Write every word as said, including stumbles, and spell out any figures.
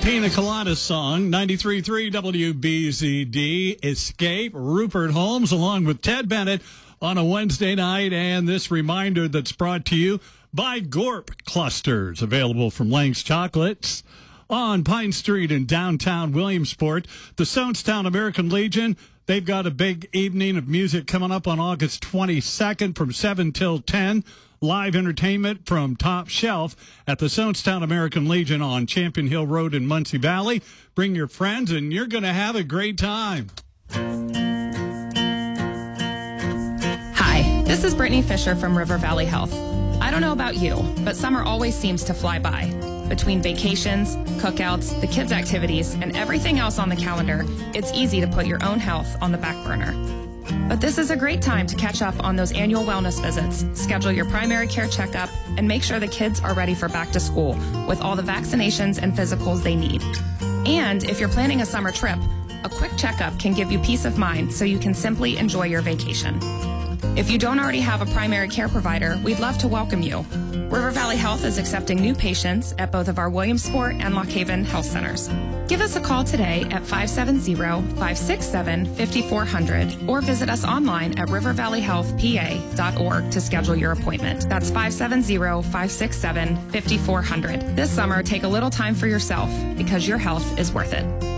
Pina Colada song, ninety-three point three W B Z D, Escape, Rupert Holmes, along with Ted Bennett on a Wednesday night. And this reminder that's brought to you by Gorp Clusters, available from Lang's Chocolates on Pine Street in downtown Williamsport. The Soundstown American Legion, they've got a big evening of music coming up on August twenty-second from seven till ten. Live entertainment from Top Shelf at the Soundstown American Legion on Champion Hill Road in Muncie Valley. Bring your friends and you're going to have a great time. Hi, this is Brittany Fisher from River Valley Health. I don't know about you, but summer always seems to fly by. Between vacations, cookouts, the kids' activities, and everything else on the calendar, it's easy to put your own health on the back burner. But this is a great time to catch up on those annual wellness visits, schedule your primary care checkup, and make sure the kids are ready for back to school with all the vaccinations and physicals they need. And if you're planning a summer trip, a quick checkup can give you peace of mind so you can simply enjoy your vacation. If you don't already have a primary care provider, we'd love to welcome you. River Valley Health is accepting new patients at both of our Williamsport and Lock Haven health centers. Give us a call today at five seven zero, five six seven, five four zero zero or visit us online at river valley health p a dot org to schedule your appointment. That's five seven zero, five six seven, five four zero zero. This summer, take a little time for yourself because your health is worth it.